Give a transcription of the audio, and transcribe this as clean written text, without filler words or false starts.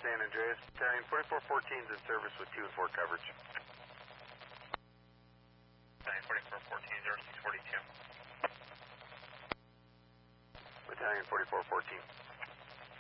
San Andreas. Battalion 4414 is in service with 2 and 4 coverage. Battalion 4414, 0642. Battalion 4414.